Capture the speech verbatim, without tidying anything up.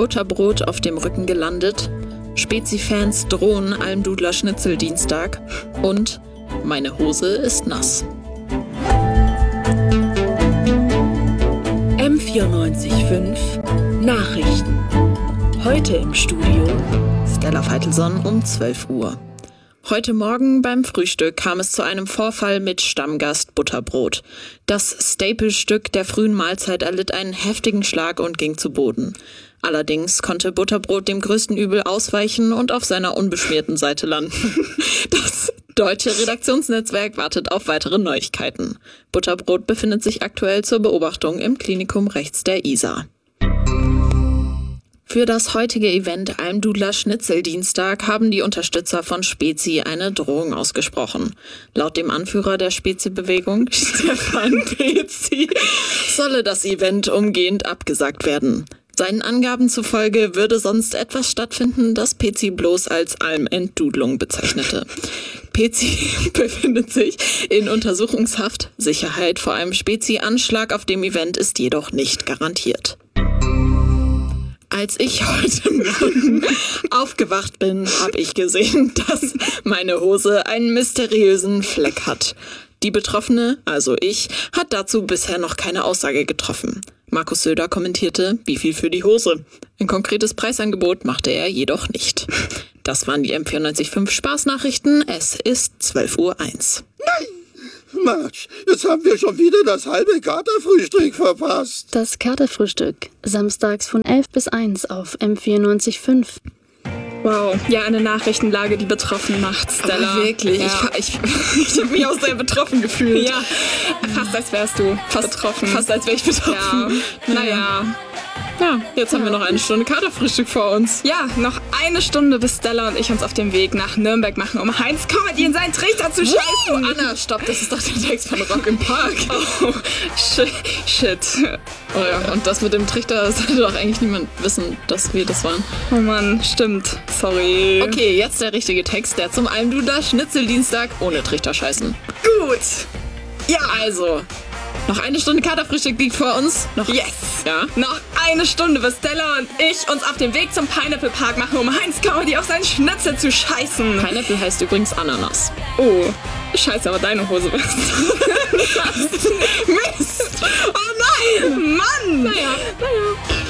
Butterbrot auf dem Rücken gelandet, Spezi-Fans drohen Almdudler Schnitzeldienstag und meine Hose ist nass. M vierundneunzig Komma fünf Nachrichten. Heute im Studio Stella Veitelson um zwölf Uhr. Heute Morgen beim Frühstück kam es zu einem Vorfall mit Stammgast Butterbrot. Das Staple-Stück der frühen Mahlzeit erlitt einen heftigen Schlag und ging zu Boden. Allerdings konnte Butterbrot dem größten Übel ausweichen und auf seiner unbeschmierten Seite landen. Das deutsche Redaktionsnetzwerk wartet auf weitere Neuigkeiten. Butterbrot befindet sich aktuell zur Beobachtung im Klinikum rechts der Isar. Für das heutige Event Almdudler Schnitzeldienstag haben die Unterstützer von Spezi eine Drohung ausgesprochen. Laut dem Anführer der Spezi-Bewegung, Stefan Pezi, solle das Event umgehend abgesagt werden. Seinen Angaben zufolge würde sonst etwas stattfinden, das Pezi bloß als Almentdudlung bezeichnete. Pezi befindet sich in Untersuchungshaft. Sicherheit vor einem Spezi-Anschlag auf dem Event ist jedoch nicht garantiert. Als ich heute Morgen aufgewacht bin, habe ich gesehen, dass meine Hose einen mysteriösen Fleck hat. Die Betroffene, also ich, hat dazu bisher noch keine Aussage getroffen. Markus Söder kommentierte, wie viel für die Hose. Ein konkretes Preisangebot machte er jedoch nicht. Das waren die M vierundneunzig Komma fünf Spaßnachrichten. Es ist zwölf Uhr eins. Nein! Marsch, jetzt haben wir schon wieder das halbe Katerfrühstück verpasst. Das Katerfrühstück, samstags von elf bis eins auf M vierundneunzig Komma fünf. Wow, ja, eine Nachrichtenlage, die betroffen macht, Stella. Aber wirklich, ja. ich, ich, ich habe mich auch sehr betroffen gefühlt. Ja, fast als wärst du fast betroffen. Fast als wäre ich betroffen. Ja. Naja. Ja, jetzt haben wir noch eine Stunde Katerfrühstück vor uns. Ja, noch eine Stunde, bis Stella und ich uns auf den Weg nach Nürnberg machen, um Heinz Comedy in seinen Trichter zu scheißen. Oh, Anna, stopp, das ist doch der Text von Rock im Park. Oh, shit. shit. Oh ja, und das mit dem Trichter, sollte doch eigentlich niemand wissen, dass wir das waren. Oh Mann, stimmt. Sorry. Okay, jetzt der richtige Text, der zum Almdudler Schnitzeldienstag ohne Trichter scheißen. Gut. Ja, also, noch eine Stunde Katerfrühstück liegt vor uns. Noch Yes. Ja? Noch eine Stunde, bis Stella und ich uns auf den Weg zum Pineapple Park machen, um Heinz Comedy auf seinen Schnitzel zu scheißen. Pineapple heißt übrigens Ananas. Oh, scheiße, aber deine Hose ist. Mist! Oh nein! Mann! Naja, naja.